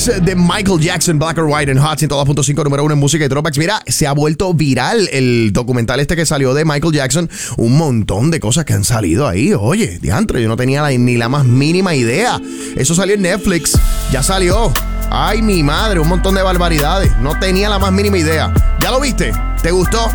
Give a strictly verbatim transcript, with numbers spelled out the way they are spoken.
Throwbacks de Michael Jackson, Black or White en Hot ciento dos punto cinco, número uno en música y Throwbacks. Mira, se ha vuelto viral el documental este que salió de Michael Jackson. Un montón de cosas que han salido ahí. Oye, diantre, yo no tenía la, ni la más mínima idea. Eso salió en Netflix. Ya salió. Ay, mi madre, un montón de barbaridades. No tenía la más mínima idea. ¿Ya lo viste? ¿Te gustó?